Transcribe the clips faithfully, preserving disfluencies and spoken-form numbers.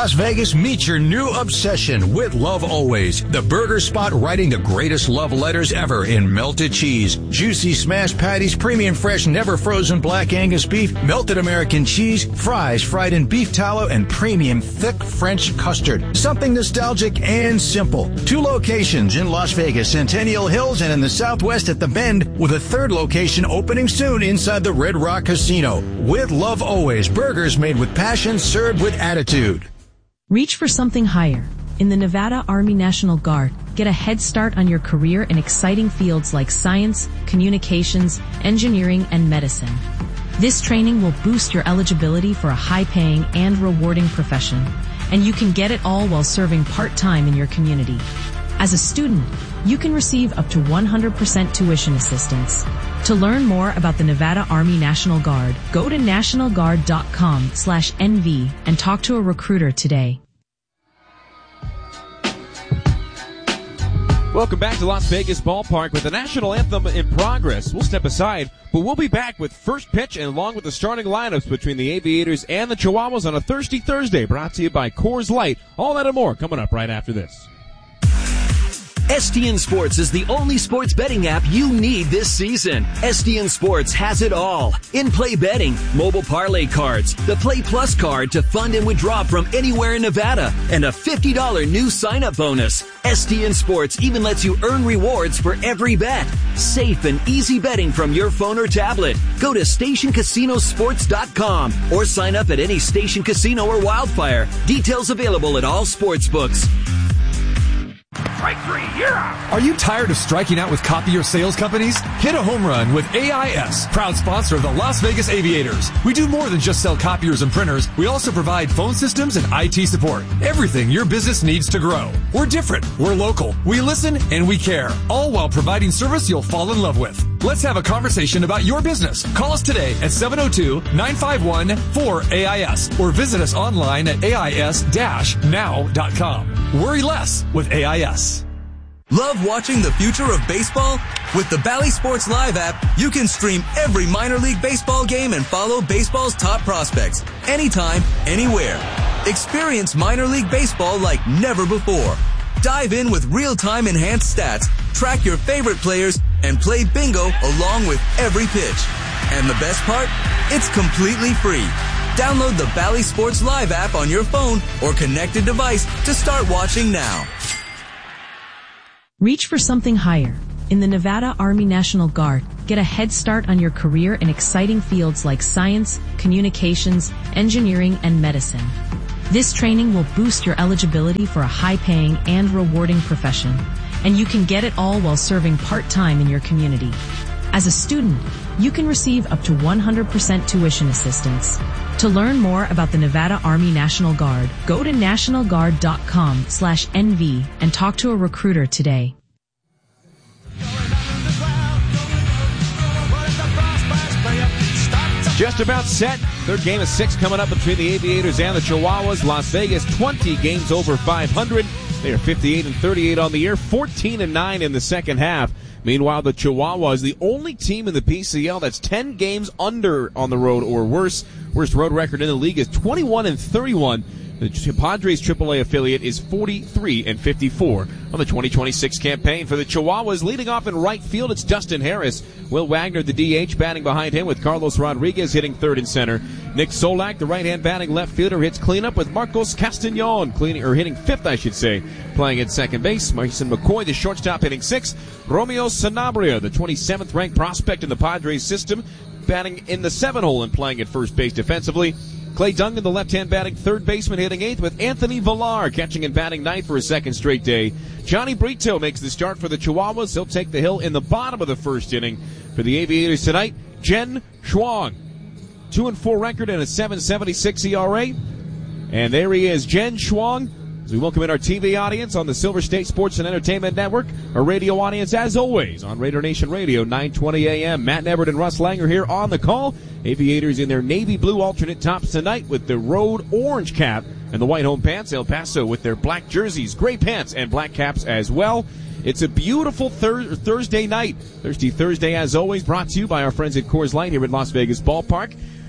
Las Vegas, meet your new obsession with Love Always, the burger spot writing the greatest love letters ever in melted cheese, juicy smashed patties, premium fresh, never frozen black Angus beef, melted American cheese, fries fried in beef tallow, and premium thick French custard. Something nostalgic and simple. Two locations in Las Vegas, Centennial Hills, and in the Southwest at The Bend, with a third location opening soon inside the Red Rock Casino. With Love Always, burgers made with passion, served with attitude. Reach for something higher. In the Nevada Army National Guard, get a head start on your career in exciting fields like science, communications, engineering, and medicine. This training will boost your eligibility for a high-paying and rewarding profession, and you can get it all while serving part-time in your community. As a student, you can receive up to one hundred percent tuition assistance. To learn more about the Nevada Army National Guard, go to national guard dot com slash N V and talk to a recruiter today. Welcome back to Las Vegas Ballpark with the national anthem in progress. We'll step aside, but we'll be back with first pitch and along with the starting lineups between the Aviators and the Chihuahuas on a Thirsty Thursday, brought to you by Coors Light. All that and more coming up right after this. S D N Sports is the only sports betting app you need this season. S D N Sports has it all. In-play betting, mobile parlay cards, the Play Plus card to fund and withdraw from anywhere in Nevada, and a fifty dollars new sign-up bonus. S D N Sports even lets you earn rewards for every bet. Safe and easy betting from your phone or tablet. Go to station casino sports dot com or sign up at any Station Casino or Wildfire. Details available at all sports books. Strike three, you're out. Are you tired of striking out with copier sales companies? Hit a home run with A I S, proud sponsor of the Las Vegas Aviators. We do more than just sell copiers and printers. We also provide phone systems and I T support. Everything your business needs to grow. We're different. We're local. We listen and we care, all while providing service you'll fall in love with. Let's have a conversation about your business. Call us today at seven oh two, nine five one, four A I S or visit us online at A I S dash now dot com. Worry less with A I S. Love watching the future of baseball? With the Bally Sports Live app, you can stream every minor league baseball game and follow baseball's top prospects anytime, anywhere. Experience minor league baseball like never before. Dive in with real-time enhanced stats, track your favorite players, and play bingo along with every pitch. And the best part? It's completely free. Download the Bally Sports Live app on your phone or connected device to start watching now. Reach for something higher. In the Nevada Army National Guard, get a head start on your career in exciting fields like science, communications, engineering, and medicine. This training will boost your eligibility for a high-paying and rewarding profession, and you can get it all while serving part-time in your community. As a student, you can receive up to one hundred percent tuition assistance. To learn more about the Nevada Army National Guard, go to national guard dot com slash N V and talk to a recruiter today. Just about set. Third game of six coming up between the Aviators and the Chihuahuas. Las Vegas, twenty games over five hundred. They are fifty-eight and thirty-eight on the year, fourteen and nine in the second half. Meanwhile, the Chihuahuas, the only team in the P C L that's ten games under on the road or worse. Worst road record in the league is twenty-one and thirty-one. The Padres triple A affiliate is forty-three and fifty-four on the twenty twenty-six campaign. For the Chihuahuas, leading off in right field, it's Dustin Harris. Will Wagner, the D H, batting behind him with Carlos Rodriguez hitting third and center. Nick Solak, the right-hand batting left fielder, hits cleanup with Marcos Castañon, cleaning or hitting fifth, I should say, playing at second base. Mason McCoy, the shortstop, hitting sixth. Romeo Sanabria, the twenty-seventh ranked prospect in the Padres system, batting in the seven hole and playing at first base defensively. Clay Dungan, the left-hand batting third baseman, hitting eighth, with Anthony Villar catching and batting ninth for a second straight day. Johnny Brito makes the start for the Chihuahuas. He'll take the hill in the bottom of the first inning. For the Aviators tonight, Jen Schwang, two and four record and a seven seventy-six E R A. And there he is, Jen Schwang. As we welcome in our T V audience on the Silver State Sports and Entertainment Network, our radio audience, as always, on Raider Nation Radio, nine twenty A M. Matt Neverett and Russ Langer here on the call. Aviators in their navy blue alternate tops tonight with the road orange cap and the white home pants. El Paso with their black jerseys, gray pants, and black caps as well. It's a beautiful thir- Thursday night. Thirsty Thursday, as always, brought to you by our friends at Coors Light here at Las Vegas Ballpark.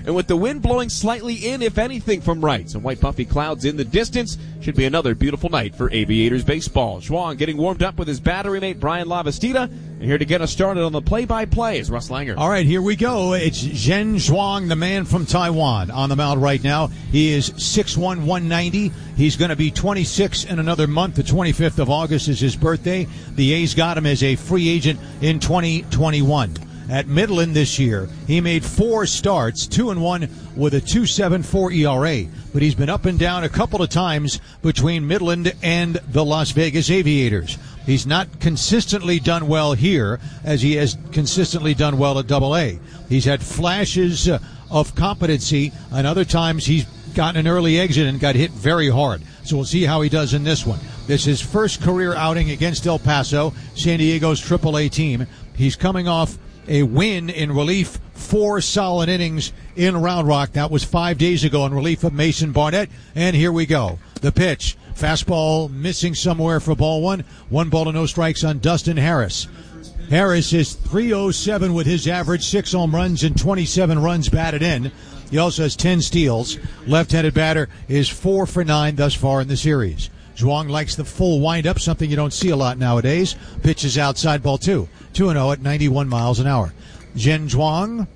and with the wind blowing slightly in, if anything, from right. Some white puffy clouds in the distance. Should be another beautiful night for Aviators baseball. Zhuang getting warmed up with his battery mate Brian Lavastida. And here to get us started on the play-by-play is Russ Langer. All right, here we go. It's Zhen Zhuang, the man from Taiwan, on the mound right now. He is six one, one ninety. He's going to be twenty-six in another month. The twenty-fifth of August is his birthday. The A's got him as a free agent in twenty twenty-one. At Midland this year, he made four starts, two and one with a two point seven four E R A. But he's been up and down a couple of times between Midland and the Las Vegas Aviators. He's not consistently done well here as he has consistently done well at Double A. He's had flashes of competency, and other times he's gotten an early exit and got hit very hard. So we'll see how he does in this one. This is his first career outing against El Paso, San Diego's triple A team. He's coming off a win in relief, four solid innings in Round Rock. That was five days ago in relief of Mason Barnett. And here we go. The pitch. Fastball missing somewhere for ball one. One ball to no strikes on Dustin Harris. Harris is three oh seven with his average, six home runs and twenty-seven runs batted in. He also has ten steals. Left-handed batter is four for nine thus far in the series. Zhuang likes the full windup, something you don't see a lot nowadays. Pitches outside, ball two. two and oh at ninety-one miles an hour. Zhen Zhuang,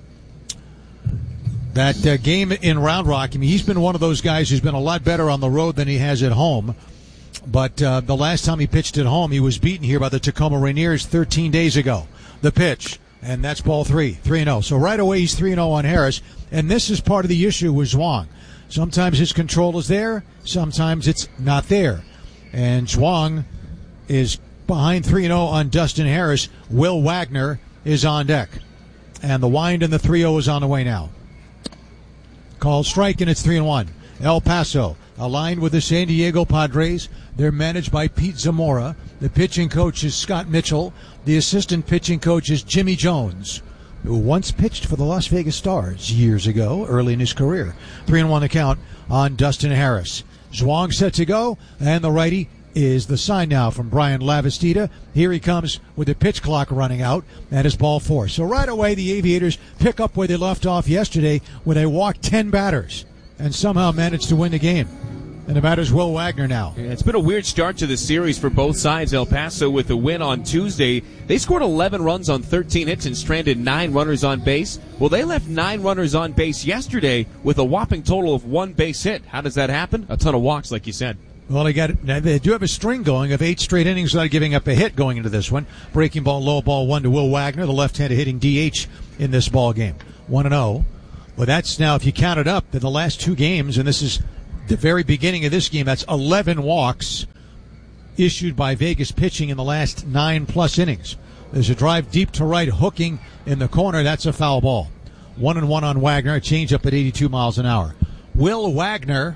that uh, game in Round Rock, I mean, he's been one of those guys who's been a lot better on the road than he has at home. But uh, the last time he pitched at home, he was beaten here by the Tacoma Rainiers thirteen days ago. The pitch, and that's ball three. three and oh. So right away, he's three and oh on Harris. And this is part of the issue with Zhuang. Sometimes his control is there, sometimes it's not there. And Zhuang is behind three and oh on Dustin Harris. Will Wagner is on deck. And the wind and the three oh is on the way now. Called strike, and it's three and one. El Paso, aligned with the San Diego Padres. They're managed by Pete Zamora. The pitching coach is Scott Mitchell. The assistant pitching coach is Jimmy Jones, who once pitched for the Las Vegas Stars years ago, early in his career. Three and one the count on Dustin Harris. Zhuang set to go, and the righty is the sign now from Brian Lavastida. Here he comes with the pitch clock running out, and his ball four. So right away, the Aviators pick up where they left off yesterday, where they walked ten batters and somehow managed to win the game. And the batter's Will Wagner now. Yeah, it's been a weird start to the series for both sides. El Paso with the win on Tuesday. They scored eleven runs on thirteen hits and stranded nine runners on base. Well, they left nine runners on base yesterday with a whopping total of one base hit. How does that happen? A ton of walks, like you said. Well, they got they do have a string going of eight straight innings without giving up a hit going into this one. Breaking ball, low ball one to Will Wagner, the left-handed hitting D H in this ball game. one and oh. Well, that's now, if you count it up, in the last two games, and this is the very beginning of this game, that's eleven walks issued by Vegas pitching in the last nine-plus innings. There's a drive deep to right, hooking in the corner. That's a foul ball. One and one on Wagner, a changeup at eighty-two miles an hour. Will Wagner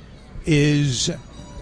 is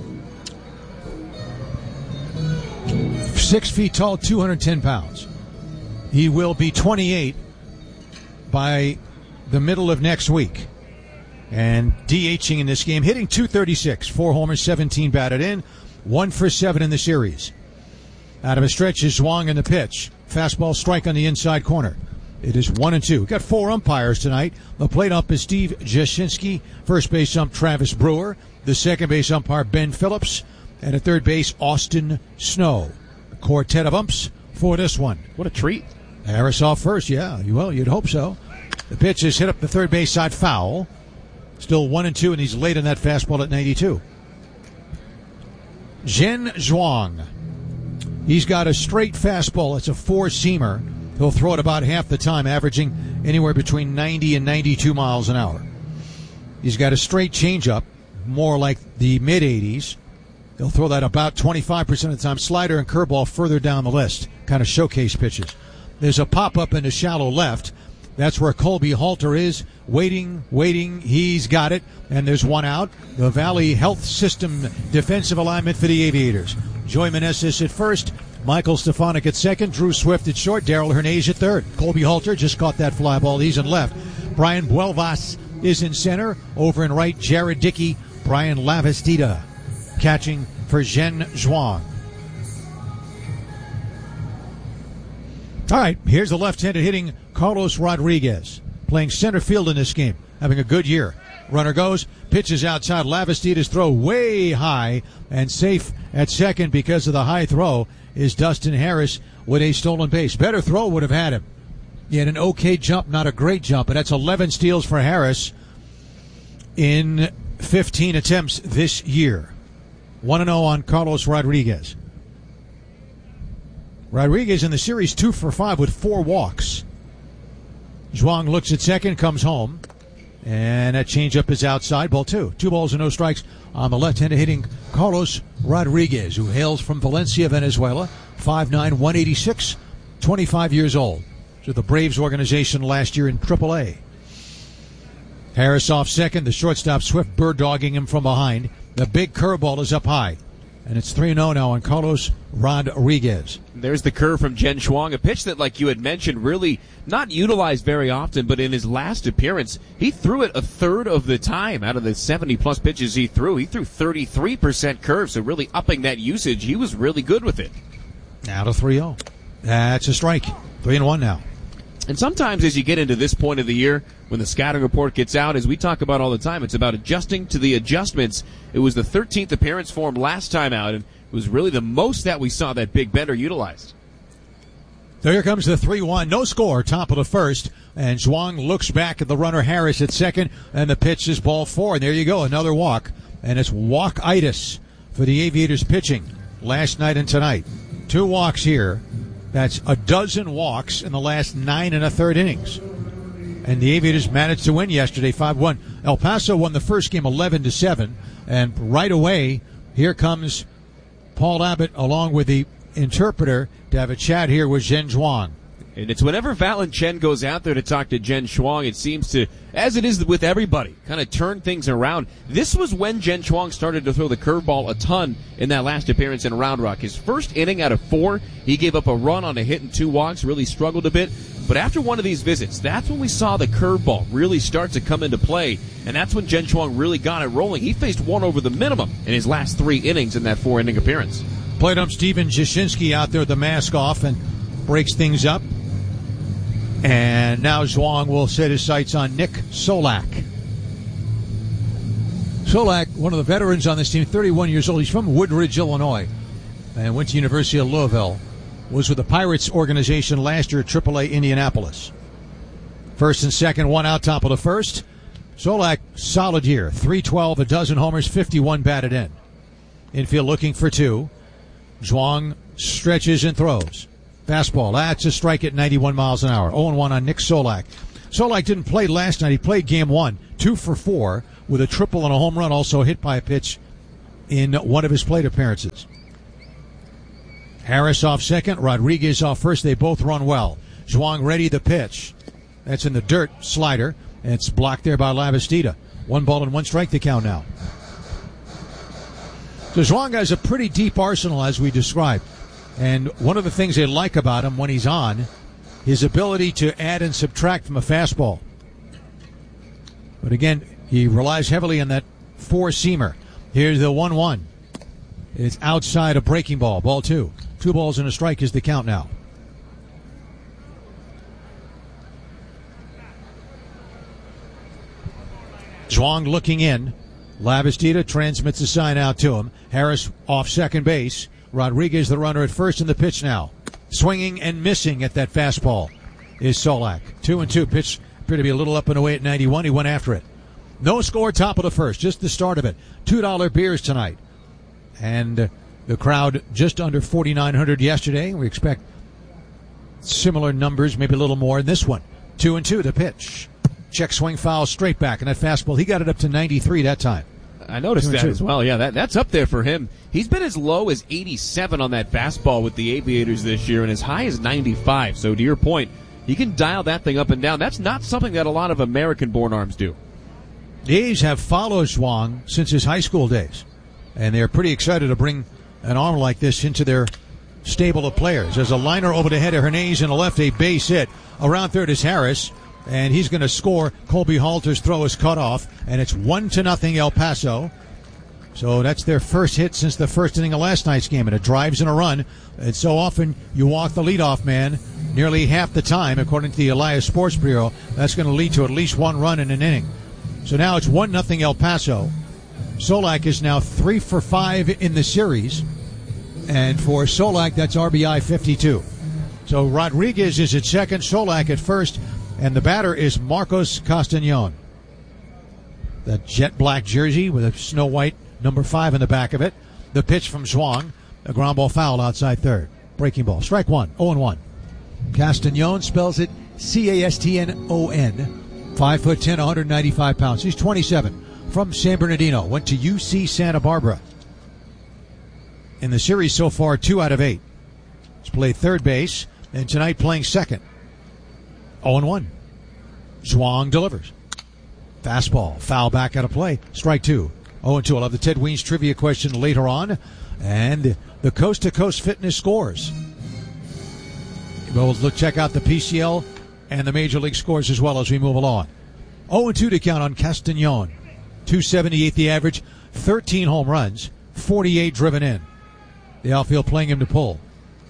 six feet tall, two hundred ten pounds. He will be twenty-eight by the middle of next week. And DHing in this game, hitting two thirty-six, four homers, seventeen batted in, one for seven in the series. Out of a stretch is Zhuang in the pitch. Fastball strike on the inside corner. It is one and two. We've got four umpires tonight. The plate ump is Steve Jasinski. First base ump Travis Brewer. The second base umpire Ben Phillips. And at third base Austin Snow. A quartet of umps for this one. What a treat. Harris off first, yeah. Well, you'd hope so. The pitch is hit up the third base side, foul. Still one and two, and he's late on that fastball at ninety-two. Zhen Zhuang. He's got a straight fastball. It's a four-seamer. He'll throw it about half the time, averaging anywhere between ninety and ninety-two miles an hour. He's got a straight changeup, more like the mid-eighties. He'll throw that about twenty-five percent of the time. Slider and curveball further down the list, kind of showcase pitches. There's a pop-up in the shallow left. That's where Colby Halter is, waiting, waiting. He's got it, and there's one out. The Valley Health System defensive alignment for the Aviators. Joey Meneses at first, Michael Stefanik at second, Drew Swift at short, Daryl Hernandez at third. Colby Halter just caught that fly ball. He's in left. Brian Buelvas is in center. Over in right, Jared Dickey, Brian Lavastida catching for Zhen Zhuang. All right, here's the left-handed hitting Carlos Rodriguez, playing center field in this game. having a good year. Runner goes, pitches outside. Lavastida's throw way high and safe at second because of the high throw is Dustin Harris with a stolen base. Better throw would have had him. He had an okay jump, not a great jump, but that's eleven steals for Harris in fifteen attempts this year. one and oh on Carlos Rodriguez. Rodriguez in the series two for five with four walks. Zhuang looks at second, comes home. And that changeup is outside. Ball two. Two balls and no strikes on the left-hander hitting Carlos Rodriguez, who hails from Valencia, Venezuela. five nine, one eighty-six, twenty-five years old. To the Braves organization last year in triple A. Harris off second. The shortstop Swift bird-dogging him from behind. The big curveball is up high. And it's three oh now on Carlos Rodriguez. There's the curve from Zhen Zhuang, a pitch that, like you had mentioned, really not utilized very often, but in his last appearance, he threw it a third of the time. Out of the seventy-plus pitches he threw, he threw thirty-three percent curve, so really upping that usage. He was really good with it. Now to three oh. That's a strike. three and one now. And sometimes as you get into this point of the year, when the scouting report gets out, as we talk about all the time, it's about adjusting to the adjustments. It was the thirteenth appearance for him last time out, and it was really the most that we saw that Big Bender utilized. So here comes the three one. No score, top of the first. And Zhuang looks back at the runner Harris at second, and the pitch is ball four. And there you go, another walk. And it's walk-itis for the Aviators pitching last night and tonight. Two walks here. That's a dozen walks in the last nine and a third innings. And the Aviators managed to win yesterday five one. El Paso won the first game eleven to seven. And right away, here comes Paul Abbott along with the interpreter to have a chat here with Zhen Zhuang. And it's whenever Valen Chen goes out there to talk to Zhen Zhuang, it seems to, as it is with everybody, kind of turn things around. This was when Zhen Zhuang started to throw the curveball a ton in that last appearance in Round Rock. His first inning out of four, he gave up a run on a hit and two walks, really struggled a bit. But after one of these visits, that's when we saw the curveball really start to come into play, and that's when Zhen Zhuang really got it rolling. He faced one over the minimum in his last three innings in that four-inning appearance. Played up Steven Jashinsky out there with the mask off and breaks things up. And now Zhuang will set his sights on Nick Solak. Solak, one of the veterans on this team, thirty-one years old. He's from Woodridge, Illinois, and went to University of Louisville. Was with the Pirates organization last year at triple A Indianapolis. First and second, one out, top of the first. Solak, solid year. three twelve, a dozen homers, fifty-one batted in. Infield looking for two. Zhuang stretches and throws. Fastball, that's a strike at ninety-one miles an hour. oh and one on Nick Solak. Solak didn't play last night. He played game one, two for four, with a triple and a home run, also hit by a pitch in one of his plate appearances. Harris off second, Rodriguez off first. They both run well. Zhuang ready the pitch. That's in the dirt, slider, and it's blocked there by Lavastida. One ball and one strike the count now. So Zhuang has a pretty deep arsenal, as we described. And one of the things they like about him when he's on, his ability to add and subtract from a fastball. But again, he relies heavily on that four-seamer. Here's the one one. It's outside a breaking ball. Ball two. Two balls and a strike is the count now. Zhuang looking in. Lavastida transmits a sign out to him. Harris off second base. Rodriguez the runner at first in the pitch now. Swinging and missing at that fastball is Solak. Two and two. Pitch appeared to be a little up and away at ninety-one. He went after it. No score, top of the first. Just the start of it. two dollar beers tonight. And uh, the crowd just under forty-nine hundred yesterday. We expect similar numbers, maybe a little more in this one. Two and two, the pitch. Check swing foul straight back. And that fastball, he got it up to ninety-three that time. I noticed that as well. Yeah, that, that's up there for him. He's been as low as eighty-seven on that fastball with the Aviators this year and as high as ninety-five. So to your point, he can dial that thing up and down. That's not something that a lot of American-born arms do. The A's have followed Zhuang since his high school days, and they're pretty excited to bring an arm like this into their stable of players. There's a liner over the head of Hernandez and a left, a base hit. Around third is Harris, and he's going to score. Colby Halter's throw is cut off, and it's one to nothing El Paso. So that's their first hit since the first inning of last night's game, and it drives in a run. And so often you walk the leadoff man nearly half the time, according to the Elias Sports Bureau. That's going to lead to at least one run in an inning. So now it's one nothing El Paso. Solak is now three for five in the series. And for Solak, that's R B I fifty-two. So Rodriguez is at second, Solak at first, and the batter is Marcos Castañon. The jet black jersey with a snow white number five in the back of it. The pitch from Zhuang, a ground ball foul outside third. Breaking ball, strike one, oh and one. Castañon spells it C A S T N O N. five foot ten, one hundred ninety-five pounds. He's twenty-seven. From San Bernardino. Went to U C Santa Barbara. In the series so far, two out of eight. He's played third base, and tonight playing second. oh and one. Zhuang delivers. Fastball, foul back out of play. Strike two. oh and two. I'll have the Ted Weens trivia question later on. And the Coast to Coast Fitness scores. We'll look, check out the P C L and the Major League scores as well as we move along. oh and two to count on Castañon. two seventy-eight the average, thirteen home runs, forty-eight driven in. The outfield playing him to pull.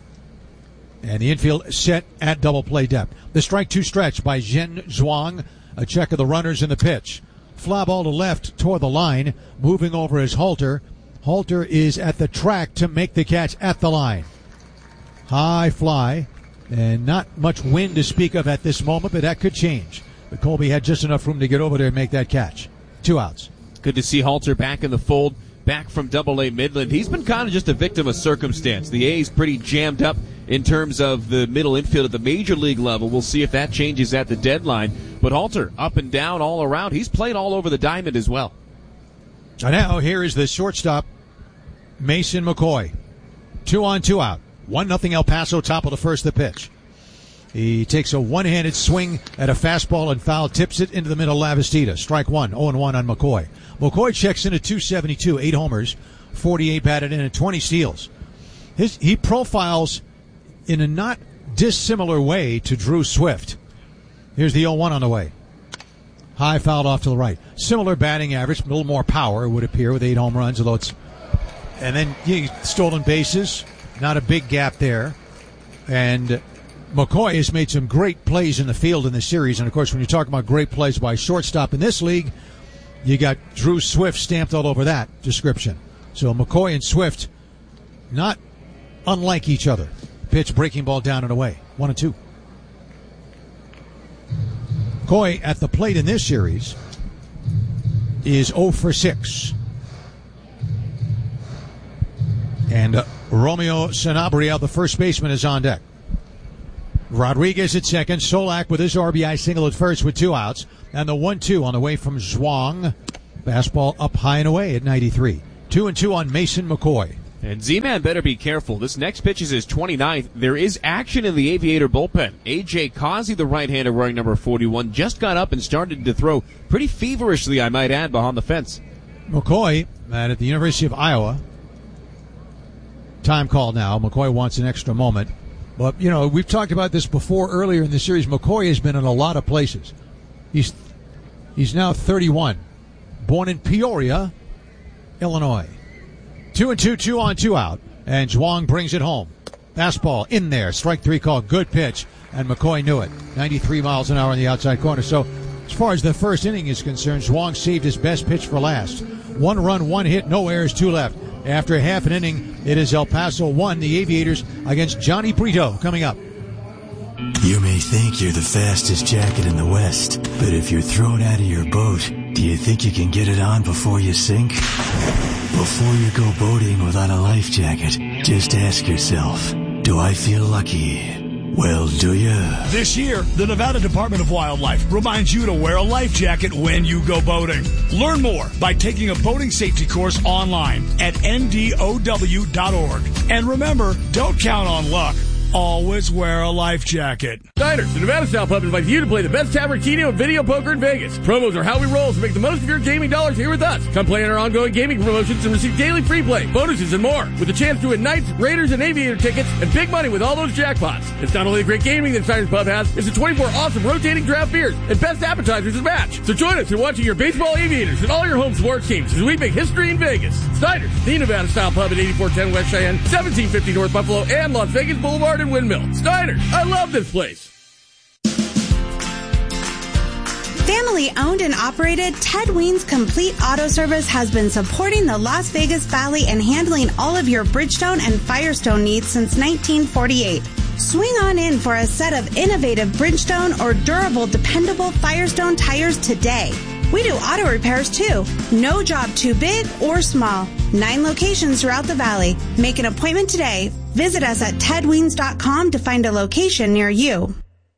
And the infield set at double play depth. The strike two stretch by Zhen Zhuang. A check of the runners in the pitch. Fly ball to left toward the line. Moving over is Halter. Halter is at the track to make the catch at the line. High fly. And not much wind to speak of at this moment, but that could change. But Colby had just enough room to get over there and make that catch. Two outs. Good to see Halter back in the fold, back from Double A Midland. He's been kind of just a victim of circumstance. The A's pretty jammed up in terms of the middle infield at the major league level. We'll see if that changes at the deadline. But Halter, up and down, all around. He's played all over the diamond as well. And now here is the shortstop, Mason McCoy. Two on, two out. One nothing El Paso, top of the first, the pitch. He takes a one-handed swing at a fastball and foul, tips it into the middle of Lavastida. Strike one, oh and one on McCoy. McCoy checks in at two seventy-two, eight homers, forty-eight batted in, and twenty steals. His, he profiles in a not dissimilar way to Drew Swift. Here's the oh one on the way. High fouled off to the right. Similar batting average, a little more power, it would appear, with eight home runs, although it's... And then yeah, stolen bases, not a big gap there. And McCoy has made some great plays in the field in the series. And, of course, when you talk about great plays by shortstop in this league, you got Drew Swift stamped all over that description. So McCoy and Swift, not unlike each other. Pitch, breaking ball down and away. One and two. McCoy at the plate in this series is oh for six. And uh, Romeo Sanabria, the first baseman, is on deck. Rodriguez at second. Solak with his R B I single at first with two outs. And the one two on the way from Zhuang. Fastball up high and away at ninety-three. Two and two on Mason McCoy. And Z-Man better be careful. This next pitch is his twenty-ninth. There is action in the Aviator bullpen. A J Causey, the right-hander wearing number forty-one, just got up and started to throw pretty feverishly, I might add, behind the fence. McCoy, man, at the University of Iowa. Time call now. McCoy wants an extra moment. But, you know, we've talked about this before earlier in the series. McCoy has been in a lot of places. He's he's now thirty-one. Born in Peoria, Illinois. Two and two, two on, two out. And Zhuang brings it home. Fastball in there. Strike three call. Good pitch. And McCoy knew it. ninety-three miles an hour in the outside corner. So, as far as the first inning is concerned, Zhuang saved his best pitch for last. One run, one hit, no errors, two left. After half an inning, it is El Paso one, the Aviators against Johnny Brito coming up. You may think you're the fastest jacket in the West, but if you're thrown out of your boat, do you think you can get it on before you sink? Before you go boating without a life jacket, just ask yourself, do I feel lucky? Well, do you? This year, the Nevada Department of Wildlife reminds you to wear a life jacket when you go boating. Learn more by taking a boating safety course online at N D O W dot org. And remember, don't count on luck. Always wear a life jacket. Diners, the Nevada Style Pub invites you to play the best tavern, keno, and video poker in Vegas. Promos are how we roll, so make the most of your gaming dollars here with us. Come play in our ongoing gaming promotions and receive daily free play, bonuses, and more. With a chance to win Knights, Raiders, and Aviator tickets, and big money with all those jackpots. It's not only the great gaming that Diners Pub has, it's the twenty-four awesome rotating draft beers and best appetizers to match. So join us in watching your baseball Aviators and all your home sports teams as we make history in Vegas. Diners, the Nevada Style Pub at eighty-four ten West Cheyenne, seventeen fifty North Buffalo, and Las Vegas Boulevard and Windmill. Steiners, I love this place. Family owned and operated, Ted Ween's Complete Auto Service has been supporting the Las Vegas Valley and handling all of your Bridgestone and Firestone needs since nineteen forty-eight. Swing on in for a set of innovative Bridgestone or durable, dependable Firestone tires today. We do auto repairs too. No job too big or small. Nine locations throughout the valley. Make an appointment today. Visit us at ted weens dot com to find a location near you.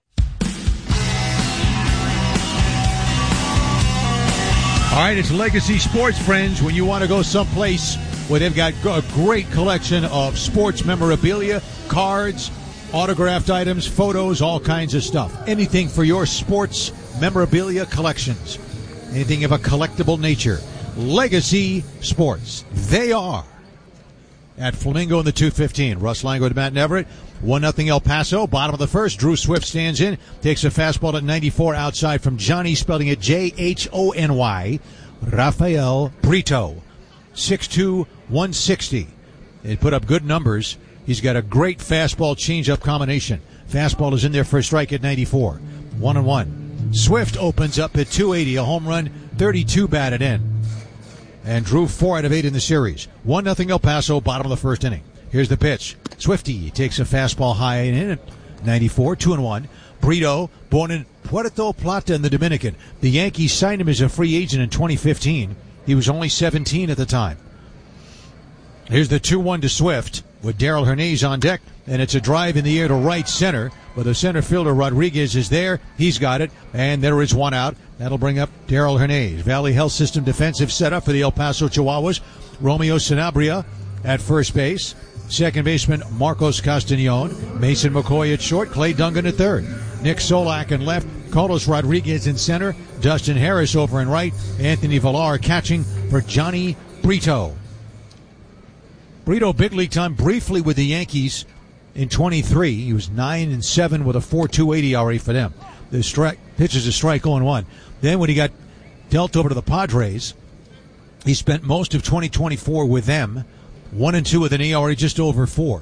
All right, it's Legacy Sports, friends. When you want to go someplace where they've got a great collection of sports memorabilia, cards, autographed items, photos, all kinds of stuff. Anything for your sports memorabilia collections. Anything of a collectible nature. Legacy Sports. They are at Flamingo in the two fifteen. Russ Lango and Matt Everett. one nothing El Paso. Bottom of the first. Drew Swift stands in. Takes a fastball at ninety-four outside from Johnny, spelling it J H O N Y. Rafael Brito. six two, one sixty. They put up good numbers. He's got a great fastball changeup combination. Fastball is in there for a strike at ninety-four. One and one. Swift opens up at two eighty. A home run, thirty-two batted in. And drew four out of eight in the series. one nothing El Paso, bottom of the first inning. Here's the pitch. Swifty takes a fastball high and in at ninety-four, two and one. Brito, born in Puerto Plata in the Dominican. The Yankees signed him as a free agent in twenty fifteen. He was only seventeen at the time. Here's the two one to Swift with Darrell Hernandez on deck, and it's a drive in the air to right center, but the center fielder Rodriguez is there. He's got it, and there is one out. That'll bring up Darrell Hernandez. Valley Health System defensive setup for the El Paso Chihuahuas. Romeo Sanabria at first base. Second baseman Marcos Castañon. Mason McCoy at short. Clay Dungan at third. Nick Solak in left. Carlos Rodriguez in center. Dustin Harris over in right. Anthony Villar catching for Johnny Brito. Brito, big league time briefly with the Yankees in twenty-three. He was nine and seven with a four point two eight E R A for them. The strike pitches a strike oh and one. Then when he got dealt over to the Padres, he spent most of twenty twenty-four with them, one and two with an E R A just over four.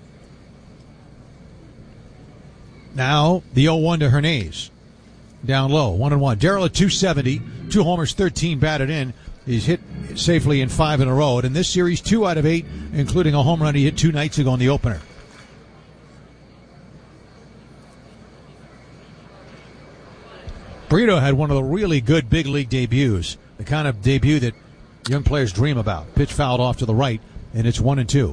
Now the oh one to Hernandez, down low, one and one. Darrell at two seventy, two homers, thirteen batted in. He's hit safely in five in a row. And in this series, two out of eight, including a home run he hit two nights ago in the opener. Brito had one of the really good big league debuts, the kind of debut that young players dream about. Pitch fouled off to the right, and it's one and two.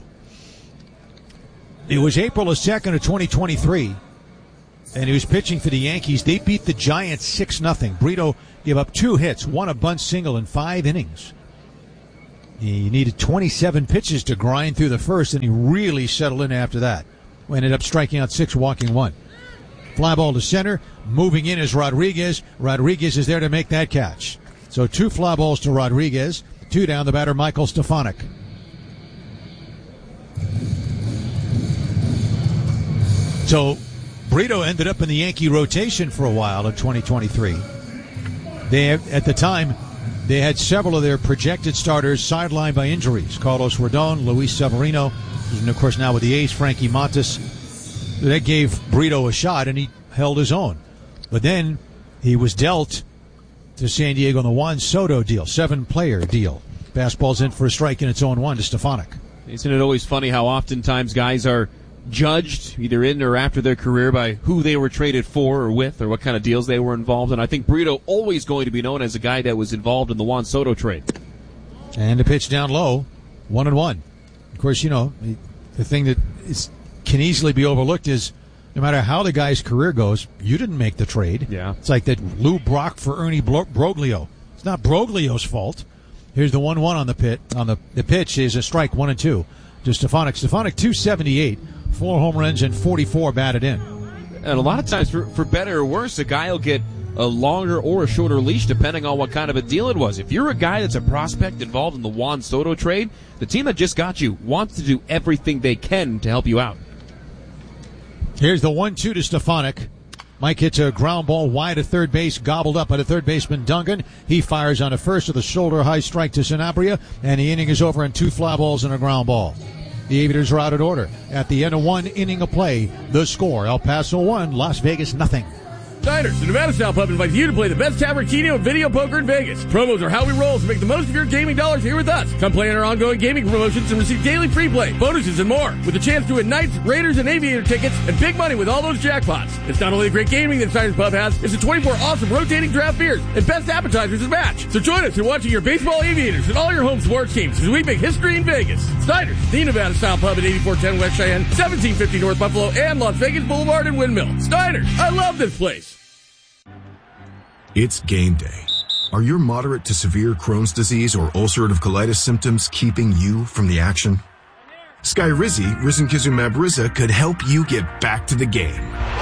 It was April the second of twenty twenty-three, and he was pitching for the Yankees. They beat the Giants six nothing. Brito gave up two hits, one a bunt single in five innings. He needed twenty-seven pitches to grind through the first, and he really settled in after that. We ended up striking out six, walking one. Fly ball to center. Moving in is Rodriguez. Rodriguez is there to make that catch. So two fly balls to Rodriguez. Two down, the batter, Michael Stefanik. So Brito ended up in the Yankee rotation for a while in twenty twenty-three. They, at the time, they had several of their projected starters sidelined by injuries. Carlos Rodon, Luis Severino, and of course now with the A's, Frankie Montas. That gave Brito a shot, and he held his own. But then he was dealt to San Diego on the Juan Soto deal, seven-player deal. Fastball's in for a strike, and it's oh and one to Stefanik. Isn't it always funny how oftentimes guys are judged either in or after their career by who they were traded for or with or what kind of deals they were involved in? I think Brito always going to be known as a guy that was involved in the Juan Soto trade. And the pitch down low, one and one. Of course, you know, the thing that is, can easily be overlooked is no matter how the guy's career goes, you didn't make the trade. Yeah. It's like that Lou Brock for Ernie Broglio. It's not Broglio's fault. Here's the one one on the pit. On the, the pitch is a strike, one and two to Stefanik. Stefanik, two seventy-eight, four home runs and forty-four batted in. And a lot of times, for, for better or worse, a guy will get a longer or a shorter leash depending on what kind of a deal it was. If you're a guy that's a prospect involved in the Juan Soto trade, the team that just got you wants to do everything they can to help you out. Here's the one two to Stefanik. Mike hits a ground ball wide at third base, gobbled up by the third baseman Dungan. He fires on a first with a shoulder-high strike to Sanabria, and the inning is over on two fly balls and a ground ball. The Aviators are out of order. At the end of one inning of play, the score, El Paso one, Las Vegas nothing. Steiner's, the Nevada-style pub, invites you to play the best tavern, keno, and video poker in Vegas. Promos are how we roll, so make the most of your gaming dollars here with us. Come play in our ongoing gaming promotions and receive daily free play, bonuses, and more, with a chance to win Knights, Raiders, and Aviator tickets and big money with all those jackpots. It's not only the great gaming that Steiner's Pub has, it's the twenty-four awesome rotating draft beers and best appetizers to match. So join us in watching your baseball, Aviators, and all your home sports teams as we make history in Vegas. Steiner's, the Nevada-style pub at eighty-four ten West Cheyenne, seventeen fifty North Buffalo, and Las Vegas Boulevard and Windmill. Steiner's, I love this place. It's game day. Are your moderate to severe Crohn's disease or ulcerative colitis symptoms keeping you from the action? Skyrizi, risankizumab Riza, could help you get back to the game.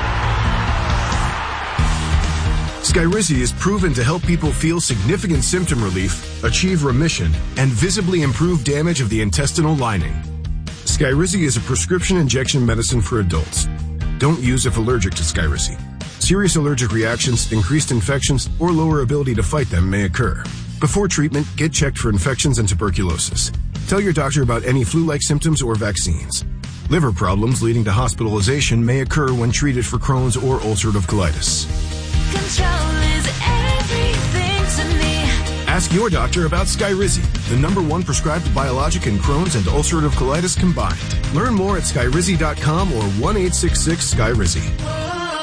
Skyrizi is proven to help people feel significant symptom relief, achieve remission, and visibly improve damage of the intestinal lining. Skyrizi is a prescription injection medicine for adults. Don't use if allergic to Skyrizi. Serious allergic reactions, increased infections, or lower ability to fight them may occur. Before treatment, get checked for infections and tuberculosis. Tell your doctor about any flu-like symptoms or vaccines. Liver problems leading to hospitalization may occur when treated for Crohn's or ulcerative colitis. Control is everything to me. Ask your doctor about Skyrizi, the number one prescribed biologic in Crohn's and ulcerative colitis combined. Learn more at skyrizi dot com or one eight six six Skyrizi.